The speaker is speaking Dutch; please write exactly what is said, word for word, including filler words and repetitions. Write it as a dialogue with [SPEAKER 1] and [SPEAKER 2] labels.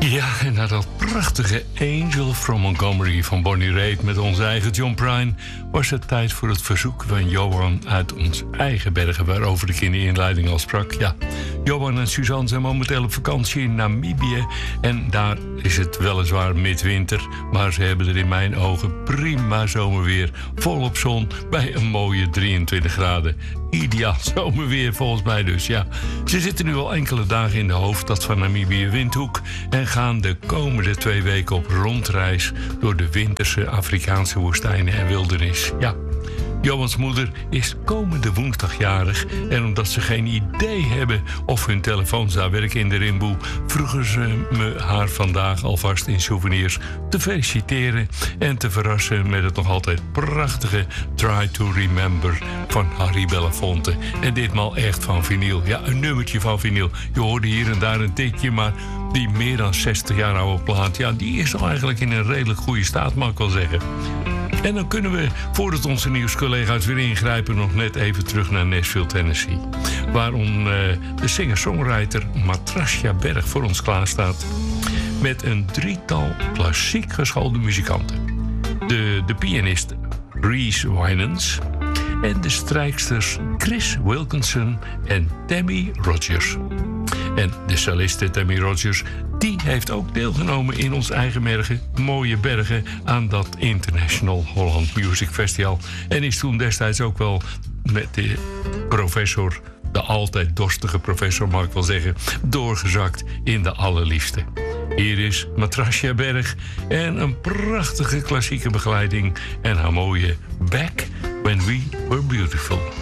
[SPEAKER 1] Ja, en na dat prachtige Angel from Montgomery van Bonnie Raitt met onze eigen John Prine was het tijd voor het verzoek van Johan uit ons eigen bergen, waarover ik in de inleiding al sprak. Ja, Johan en Suzanne zijn momenteel op vakantie in Namibië en daar is het weliswaar midwinter, maar ze hebben er in mijn ogen prima zomerweer, volop zon bij een mooie drieëntwintig graden. Ideaal zomerweer volgens mij dus, ja. Ze zitten nu al enkele dagen in de hoofdstad van Namibië, Windhoek, en gaan de komende twee weken op rondreis door de winterse Afrikaanse woestijnen en wildernis. Ja, Johans moeder is komende woensdag jarig en omdat ze geen idee hebben of hun telefoons daar werken in de Rimboe, vroegen ze me haar vandaag alvast in souvenirs te feliciteren en te verrassen met het nog altijd prachtige Try to Remember van Harry Belafonte. En ditmaal echt van vinyl. Ja, een nummertje van vinyl. Je hoorde hier en daar een tikje, maar die meer dan zestig jaar oude plaat, ja, die is al eigenlijk in een redelijk goede staat, mag ik wel zeggen. En dan kunnen we, voordat onze nieuwscollega's weer ingrijpen, nog net even terug naar Nashville, Tennessee. Waarom uh, de singer-songwriter Matrasja Berg voor ons klaarstaat met een drietal klassiek geschoolde muzikanten. De, de pianist Reese Winans en de strijksters Chris Wilkinson en Tammy Rogers. En de celliste Tammy Rogers, die heeft ook deelgenomen in ons eigen bergen, mooie bergen, aan dat International Holland Music Festival. En is toen destijds ook wel met de professor, de altijd dorstige professor mag ik wel zeggen, doorgezakt in de allerliefste. Hier is Matrasja Berg en een prachtige klassieke begeleiding en haar mooie Back When We Were Beautiful.